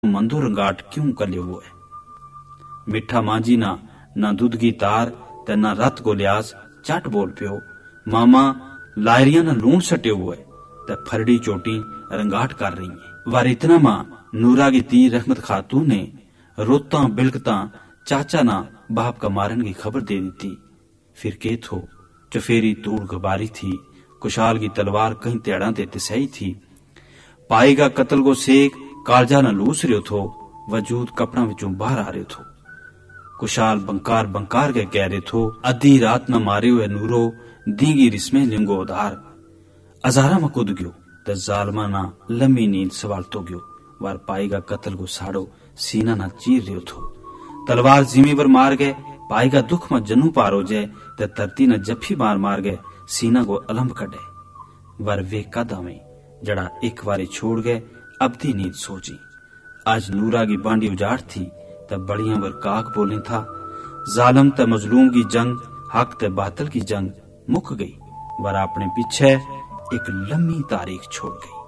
मंदो रंगाट क्यों कलियो हुए। मिठा मांझी ना दूध की तार ते ना रत को लियास चट बोल पियो, मामा लायरिया ना लूण सटे हुए ते फरड़ी चोटी रंगाट कर रही है। वार इतना मां नूरा की ती रहमत खातून ने रोता बिलकता चाचा ना बाप का मारन की खबर दे दी थी। फिर के थो चफेरी तूड़ गबारी थी, कुशाल की तलवार कहीं तेड़ा ते तिसई थी। पाई का कत्ल को सेक कालजा न लूस रियो थो, वजूद कपड़ा विचों बाहर आ रियो थो। कुशाल बंकार बंकार के कह रहे थो, अद्धी रात न मारे हुए नूरो दीगी रिस्मे लिंगो उधार। अजारा में कूद गयो ते जालमा ना लंबी नींद सवाल तो गयो। वार पाई का कत्ल को साड़ो सीना ना चीर रियो थो। तलवार जिमी पर मार गए, पाई का दुख में जनू पार हो जाए ते धरती न जफी मार मार गए सीना को अलम्ब कटे। वर वे कदम जड़ा एक बारी छोड़ गए अबदी नींद सोची। आज नूरा की बांडी उजाड़ थी तब बड़िया वर काक बोले था, जालम ते मजलूम की जंग, हक ते बातल की जंग मुक गई। वर अपने पीछे एक लंबी तारीख छोड़ गई।